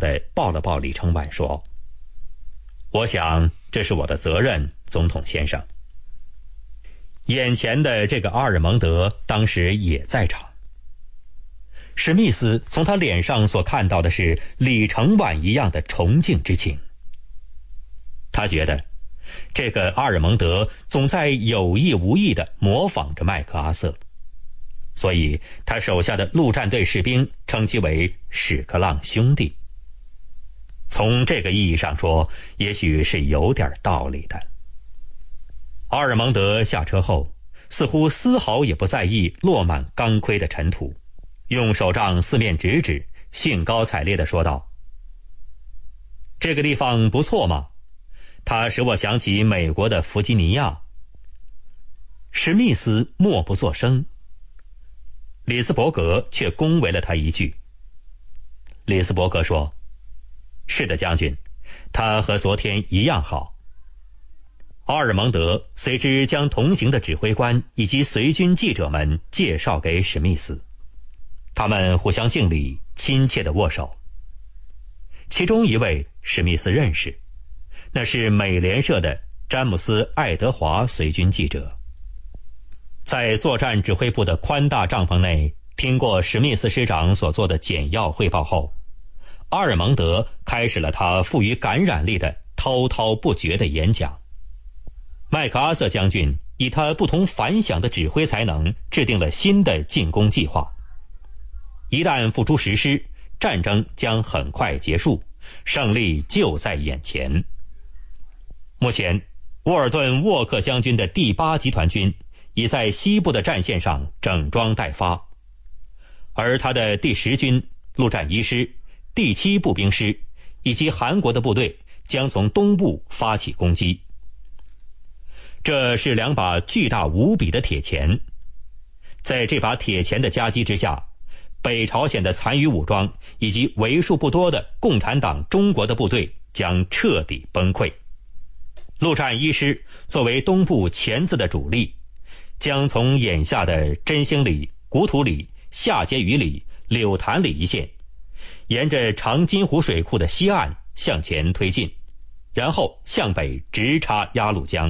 地抱了抱李承晚说：“我想这是我的责任，总统先生。”眼前的这个阿尔蒙德当时也在场。史密斯从他脸上所看到的是李承晚一样的崇敬之情。他觉得这个阿尔蒙德总在有意无意地模仿着麦克阿瑟，所以他手下的陆战队士兵称其为屎壳郎兄弟。从这个意义上说，也许是有点道理的。阿尔蒙德下车后，似乎丝毫也不在意落满钢盔的尘土，用手杖四面指指，兴高采烈地说道：“这个地方不错嘛，它使我想起美国的弗吉尼亚。”史密斯默不作声，里斯伯格却恭维了他一句。里斯伯格说：“是的，将军，他和昨天一样好。”阿尔蒙德随之将同行的指挥官以及随军记者们介绍给史密斯，他们互相敬礼，亲切地握手。其中一位史密斯认识，那是美联社的詹姆斯·爱德华随军记者。在作战指挥部的宽大帐篷内听过史密斯师长所做的简要汇报后，阿尔蒙德开始了他富于感染力的滔滔不绝的演讲。麦克阿瑟将军以他不同凡响的指挥才能制定了新的进攻计划。一旦付诸实施，战争将很快结束，胜利就在眼前。目前，沃尔顿·沃克将军的第8集团军已在西部的战线上整装待发，而他的第10军陆战一师、第7步兵师以及韩国的部队将从东部发起攻击。这是2把巨大无比的铁钳，在这把铁钳的夹击之下，北朝鲜的残余武装以及为数不多的共产党中国的部队将彻底崩溃。陆战一师作为东部钳子的主力，将从眼下的真兴里、古土里、下碣隅里、柳潭里一线，沿着长津湖水库的西岸向前推进，然后向北直插鸭绿江。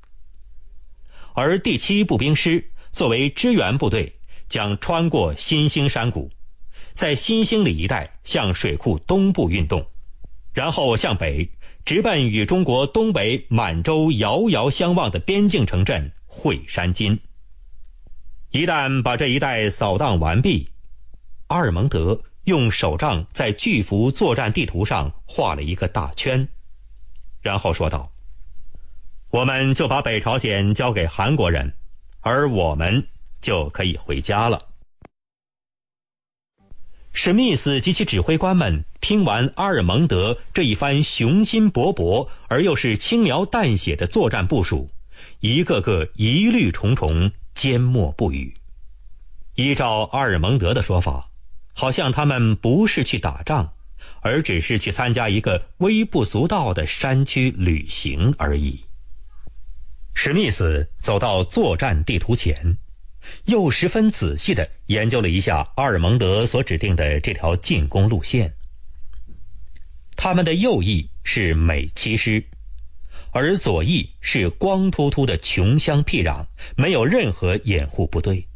而第7步兵师作为支援部队，将穿过新兴山谷，在新兴里一带向水库东部运动，然后向北直奔与中国东北满洲遥遥相望的边境城镇会山津。一旦把这一带扫荡完毕，阿尔蒙德用手杖在巨幅作战地图上画了一个大圈，然后说道：“我们就把北朝鲜交给韩国人，而我们就可以回家了。”史密斯及其指挥官们听完阿尔蒙德这一番雄心勃勃而又是轻描淡写的作战部署，一个个疑虑重重，缄默不语。依照阿尔蒙德的说法，好像他们不是去打仗，而只是去参加一个微不足道的山区旅行而已。史密斯走到作战地图前，又十分仔细地研究了一下阿尔蒙德所指定的这条进攻路线。他们的右翼是美7师，而左翼是光秃秃的穷乡僻壤，没有任何掩护部队。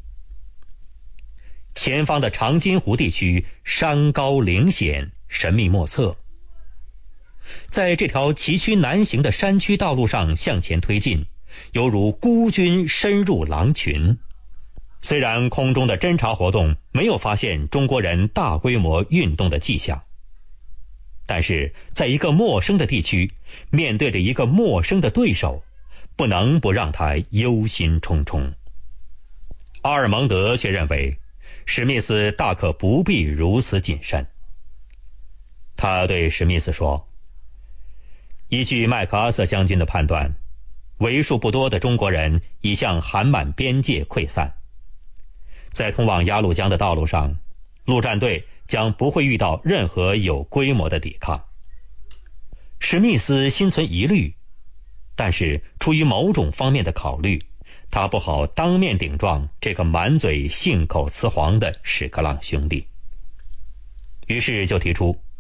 前方的长津湖地区山高岭险，神秘莫测。在这条崎岖难行的山区道路上向前推进，犹如孤军深入狼群。虽然空中的侦察活动没有发现中国人大规模运动的迹象，但是在一个陌生的地区，面对着一个陌生的对手，不能不让他忧心忡忡。阿尔蒙德却认为史密斯大可不必如此谨慎。他对史密斯说：“依据麦克阿瑟将军的判断，为数不多的中国人已向韩满边界溃散，在通往鸭绿江的道路上，陆战队将不会遇到任何有规模的抵抗。”史密斯心存疑虑，但是出于某种方面的考虑，他不好当面顶撞这个满嘴信口雌黄的屎壳郎兄弟，于是就提出